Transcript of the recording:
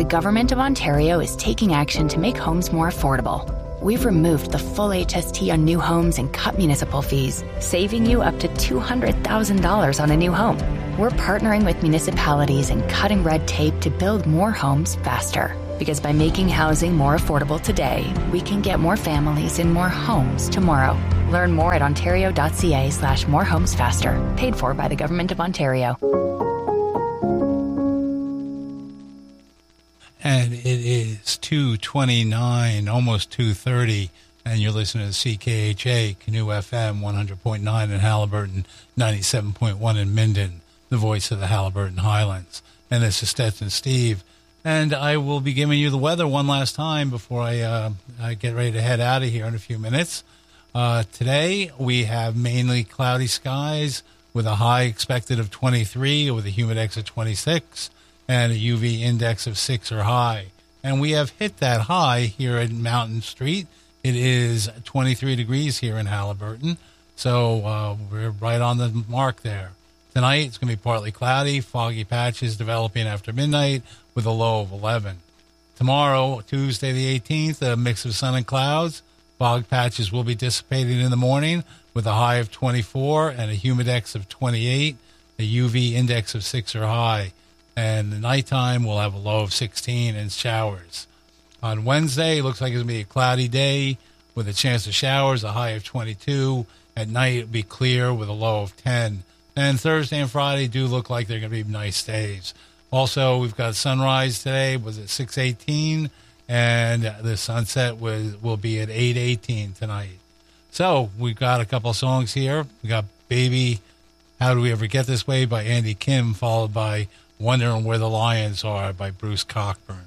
Government of Ontario is taking action to make homes more affordable. We've removed the full HST on new homes and cut municipal fees, saving you up to $200,000 on a new home. We're partnering with municipalities and cutting red tape to build more homes faster. Because by making housing more affordable today, we can get more families in more homes tomorrow. Learn more at ontario.ca/morehomesfaster. Paid for by the Government of Ontario. And it is 2:29, almost 2:30, and you're listening to CKHA, Canoe FM 100.9 in Haliburton, 97.1 in Minden, the voice of the Haliburton Highlands. And this is Stetson Steve. And I will be giving you the weather one last time before I get ready to head out of here in a few minutes. Today, we have mainly cloudy skies with a high expected of 23 with a humidex of 26 and a UV index of 6 or high. And we have hit that high here at Mountain Street. It is 23 degrees here in Haliburton. So we're right on the mark there. Tonight, it's going to be partly cloudy, foggy patches developing after midnight with a low of 11. Tomorrow, Tuesday the 18th, a mix of sun and clouds. Fog patches will be dissipating in the morning with a high of 24 and a humidex of 28, a UV index of 6 or high. And the nighttime will have a low of 16 and showers. On Wednesday, it looks like it's going to be a cloudy day with a chance of showers, a high of 22. At night, it'll be clear with a low of 10. And Thursday and Friday do look like they're going to be nice days. Also, we've got sunrise today, was at 6:18, and the sunset will be at 8:18 tonight. So we've got a couple of songs here. We got Baby, How Do We Ever Get This Way by Andy Kim, followed by Wondering Where the Lions Are by Bruce Cockburn.